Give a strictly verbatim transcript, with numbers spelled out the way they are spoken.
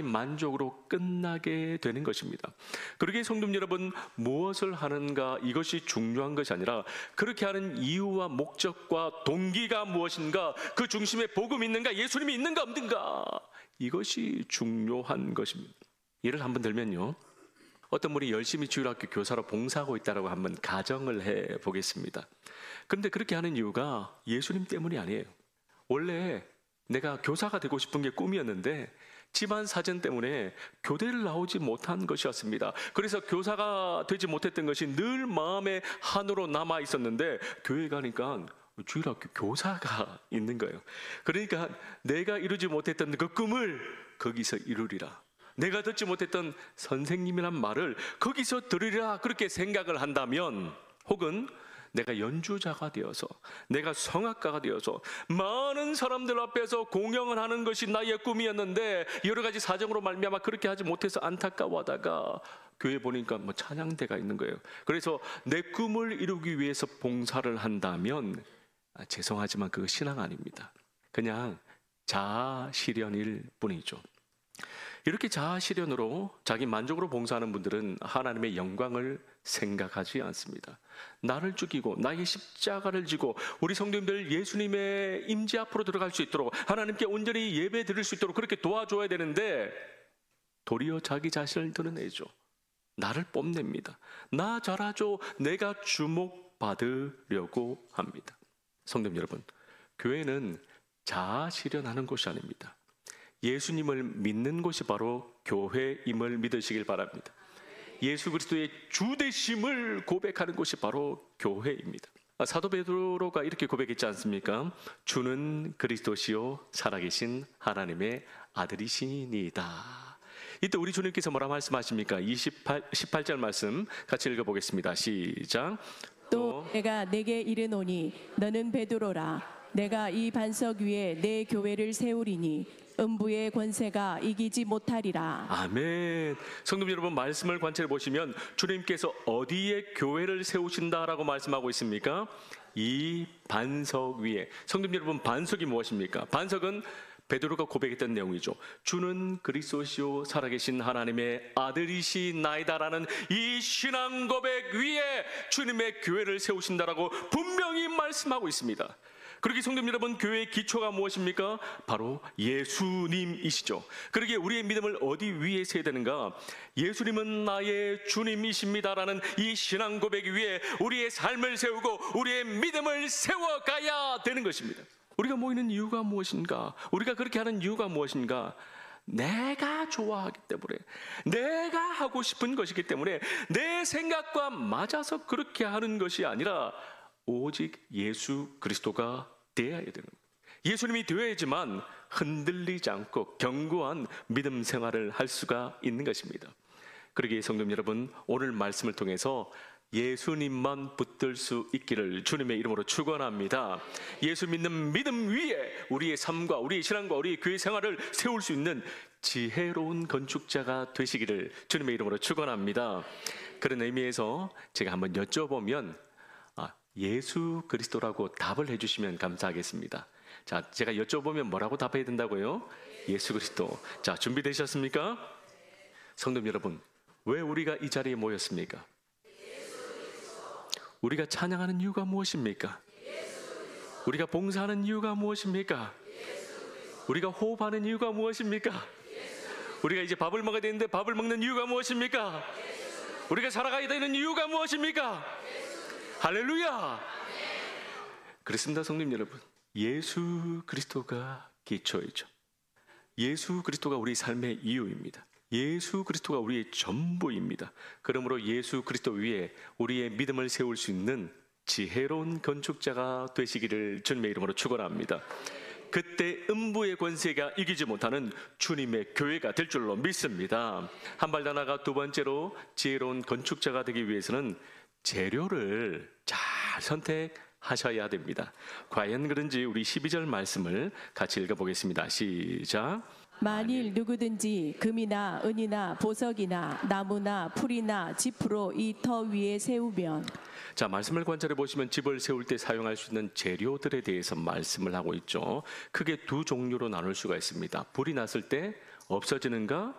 만족으로 끝나게 되는 것입니다. 그러기에 성도님 여러분, 무엇을 하는가 이것이 중요한 것이 아니라 그렇게 하는 이유와 목적과 동기가 무엇인가, 그 중심에 복음이 있는가, 예수님이 있는가 없는가, 이것이 중요한 것입니다. 예를 한번 들면요, 어떤 분이 열심히 주일학교 교사로 봉사하고 있다고 한번 가정을 해 보겠습니다. 그런데 그렇게 하는 이유가 예수님 때문이 아니에요. 원래 내가 교사가 되고 싶은 게 꿈이었는데 집안 사정 때문에 교대를 나오지 못한 것이었습니다. 그래서 교사가 되지 못했던 것이 늘 마음의 한으로 남아 있었는데 교회 가니까 주일학교 교사가 있는 거예요. 그러니까 내가 이루지 못했던 그 꿈을 거기서 이루리라, 내가 듣지 못했던 선생님이란 말을 거기서 들으리라, 그렇게 생각을 한다면, 혹은 내가 연주자가 되어서, 내가 성악가가 되어서 많은 사람들 앞에서 공연을 하는 것이 나의 꿈이었는데 여러 가지 사정으로 말미암아 그렇게 하지 못해서 안타까워하다가 교회 보니까 뭐 찬양대가 있는 거예요. 그래서 내 꿈을 이루기 위해서 봉사를 한다면, 아, 죄송하지만 그거 신앙 아닙니다. 그냥 자아 실현일 뿐이죠. 이렇게 자아 실현으로 자기 만족으로 봉사하는 분들은 하나님의 영광을 생각하지 않습니다. 나를 죽이고 나의 십자가를 지고 우리 성도님들 예수님의 임재 앞으로 들어갈 수 있도록, 하나님께 온전히 예배 드릴 수 있도록 그렇게 도와줘야 되는데 도리어 자기 자신을 드러내죠. 나를 뽐냅니다. 나 잘하죠. 내가 주목받으려고 합니다. 성도님 여러분, 교회는 자아 실현하는 곳이 아닙니다. 예수님을 믿는 곳이 바로 교회임을 믿으시길 바랍니다. 예수 그리스도의 주되심을 고백하는 곳이 바로 교회입니다. 사도 베드로가 이렇게 고백했지 않습니까? 주는 그리스도시요 살아계신 하나님의 아들이시니이다. 이때 우리 주님께서 뭐라 말씀하십니까? 이십팔, 십팔 절 말씀 같이 읽어보겠습니다. 시작. 또 내가 내게 이르노니 너는 베드로라. 내가 이 반석 위에 내 교회를 세우리니 음부의 권세가 이기지 못하리라. 아멘. 성도님 여러분, 말씀을 관찰해 보시면 주님께서 어디에 교회를 세우신다라고 말씀하고 있습니까? 이 반석 위에. 성도님 여러분, 반석이 무엇입니까? 반석은 베드로가 고백했던 내용이죠. 주는 그리스도시요 살아계신 하나님의 아들이시나이다라는 이 신앙 고백 위에 주님의 교회를 세우신다라고 분명히 말씀하고 있습니다. 그러기 성도님 여러분, 교회의 기초가 무엇입니까? 바로 예수님이시죠. 그러기에 우리의 믿음을 어디 위에 세워야 되는가? 예수님은 나의 주님이십니다라는 이 신앙 고백 위에 우리의 삶을 세우고 우리의 믿음을 세워가야 되는 것입니다. 우리가 모이는 이유가 무엇인가? 우리가 그렇게 하는 이유가 무엇인가? 내가 좋아하기 때문에, 내가 하고 싶은 것이기 때문에, 내 생각과 맞아서 그렇게 하는 것이 아니라 오직 예수 그리스도가 되어야 되는 거예요. 예수님이 되어야지만 흔들리지 않고 견고한 믿음 생활을 할 수가 있는 것입니다. 그러기에 성도님 여러분, 오늘 말씀을 통해서 예수님만 붙들 수 있기를 주님의 이름으로 축원합니다. 예수 믿는 믿음 위에 우리의 삶과 우리의 신앙과 우리의 교회 생활을 세울 수 있는 지혜로운 건축자가 되시기를 주님의 이름으로 축원합니다. 그런 의미에서 제가 한번 여쭤보면 예수 그리스도라고 답을 해주시면 감사하겠습니다. 자, 제가 여쭤보면 뭐라고 답해야 된다고요? 예수 그리스도. 자, 준비되셨습니까? 성도님 여러분, 왜 우리가 이 자리에 모였습니까? 우리가 찬양하는 이유가 무엇입니까? 우리가 봉사하는 이유가 무엇입니까? 우리가 호흡하는 이유가 무엇입니까? 우리가 이제 밥을 먹어야 되는데 밥을 먹는 이유가 무엇입니까? 우리가 살아가야 되는 이유가 무엇입니까? 할렐루야! 그렇습니다, 성도님 여러분. 예수 그리스도가 기초이죠. 예수 그리스도가 우리 삶의 이유입니다. 예수 그리스도가 우리의 전부입니다. 그러므로 예수 그리스도 위에 우리의 믿음을 세울 수 있는 지혜로운 건축자가 되시기를 주님의 이름으로 축원합니다. 그때 음부의 권세가 이기지 못하는 주님의 교회가 될 줄로 믿습니다. 한 발 더 나아가 두 번째로 지혜로운 건축자가 되기 위해서는 재료를 잘 선택하셔야 됩니다. 과연 그런지 우리 십이 절 말씀을 같이 읽어보겠습니다. 시작. 만일 누구든지 금이나 은이나 보석이나 나무나 풀이나 지프로 이 터 위에 세우면. 자, 말씀을 관찰해 보시면 집을 세울 때 사용할 수 있는 재료들에 대해서 말씀을 하고 있죠. 크게 두 종류로 나눌 수가 있습니다. 불이 났을 때 없어지는가,